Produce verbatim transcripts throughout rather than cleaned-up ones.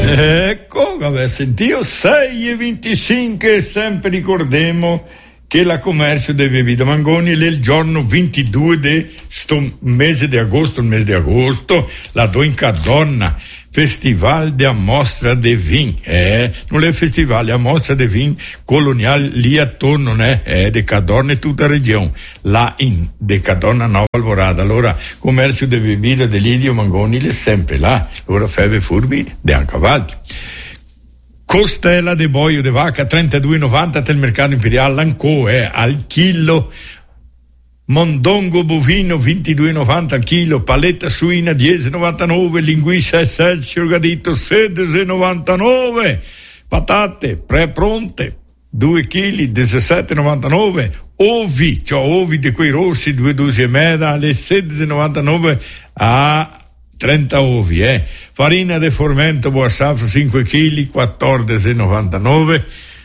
Ecco, vabbè, sentito sei e venticinque, sempre ricordiamo che la commercio deve vita Mangoni è il giorno ventidue di sto mese di agosto, il mese di agosto, la Doinca Donna, Festival de Mostra de Vin, eh, non è festival, è Mostra de Vin coloniale lì attorno, né, è de Cadorna e tutta la regione, là in de Cadorna Nova Alvorada, allora commercio de bevida dell'Idio Mangoni è sempre là, allora feve furbi de ancavalli. Costella de boio de vacca trentadue e novanta del mercato imperiale Lancò, eh, al chilo. Mondongo bovino ventidue e novanta al chilo, paletta suina dieci e novantanove, linguiscia Excelsior Gadito sedici e novantanove, patate pre-pronte due chili diciassette e novantanove, ovi, cioè ovi di quei rossi due dosi e mezza alle sedici e novantanove a trenta ovi, eh. Farina de formento Boassaf cinque chili quattordici e novantanove.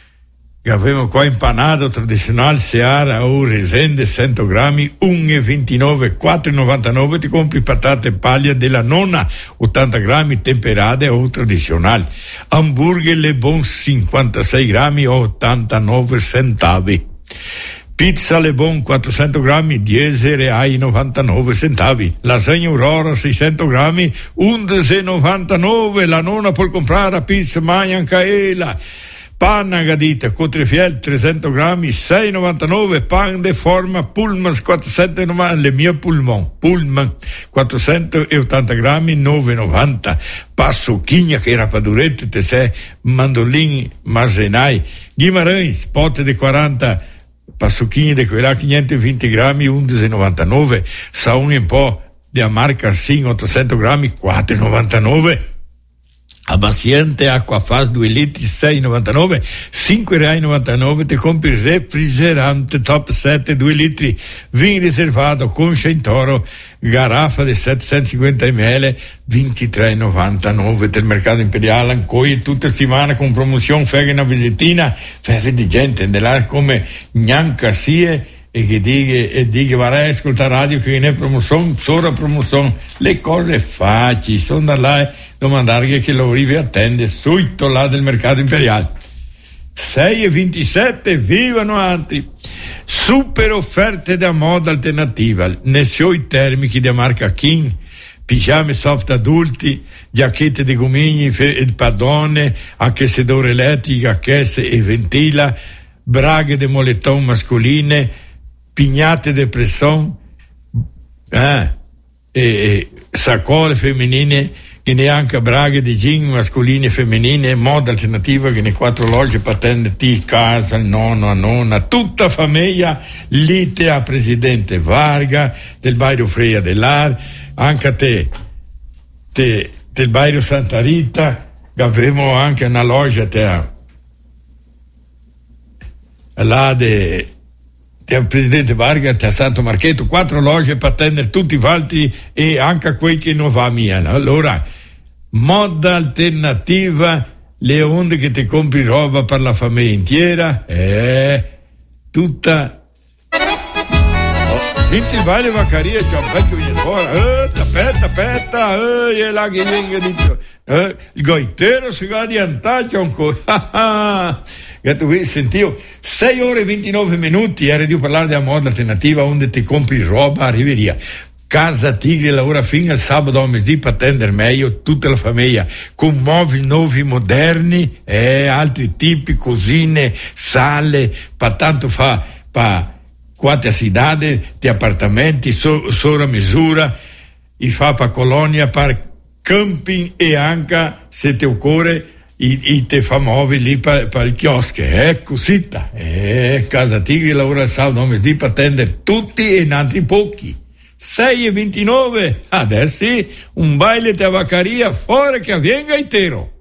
Che avevamo qua impanato tradizionale Seara o Resende cento grammi uno e ventinove, quattro e novantanove. Ti compri patate paglia della nonna ottanta grammi temperate o tradizionali. Hamburger Le Bon cinquantasei grammi o ottantanove centavoli. Pizza Le Bon quattrocento grammi dieci reali novantanove centavoli. Lasagna Aurora seicento grammi undici e novantanove. La nonna può comprare a pizza Mangiancaela. Panna Gadita Cotrifiel trecento grammi sei e novantanove. Pan de forma Pullman quattrocentonovanta, le mie Pullman Pullman quattrocentottanta grammi nove e novanta. Passucchigna che era padurette te sei mandolini masenai. Guimarães pote de quaranta passucchini di quella quinhentoventi grammi undici e novantanove. Saun un po' di Amarca Sin ottocento grammi quattro e novantanove. Abbassiente acqua fas due litri sei e novantanove, cinque e novantanove. Ti compri il refrigerante top sette due litri, vin riservato con Centoro, garaffa di settecentocinquanta millilitri ventitré e novantanove del mercato imperiale Ancoi tutta settimana con promozione. Fai una visitina, fai di gente nell'area come Gnanca Sie e che dica e dica vai a ascoltare radio che non è promozione, solo promozione, le cose facili sono da là. Domandare che lo arrivi attende subito là del mercato imperiale. sei e ventisette, vivano altri. Super offerte da moda alternativa, nei suoi termici da marca King, pigiame soft adulti, giacchette di gomigni e padone, accessedore elettrico, accesse e ventila, braghe de moleton mascoline, pignate de presson, eh, e, e saccole femminine, che neanche braghe di jean mascoline e femminine, moda alternativa che ne quattro loge patente ti casa, il nonno, a nonna, tutta famiglia lite a presidente Varga del Bairro Freia dell'Ar, anche a te, te del Bairro Santa Rita, che avevamo anche una logia te là de del presidente Varga a Santo Marchetto, quattro loge per attendere tutti i valti e anche quei che non va via. Allora, moda alternativa, le onde che ti compri roba per la famiglia intera, è tutta. Oh, senti il baile vaccaria, c'è un vecchio viene fuori, eh, aspetta, aspetta, eh, e là che venga di eh, il goitero si va di antaccio ancora. Tu sentivo sei ore e ventinove minuti, era di parlare della moda alternativa onde ti compri roba a Riveria. Casa Tigre lavora fino al sabato a mezzì per attendere meglio tutta la famiglia con mobili nuovi moderni e altri tipi, cosine, sale, per tanto fa pa quattro cidade di appartamenti so, sopra misura, i fa pa colonia per camping e anche se ti occorre I, i te fa muovi lì per il chiosco, eh, cosita, eh, Casa Tigri lavora il sabato a mezzì per attendere tutti e altri pochi. sei e ventinove, adesso sì, un baile te vaccaria fuori che avvenga intero.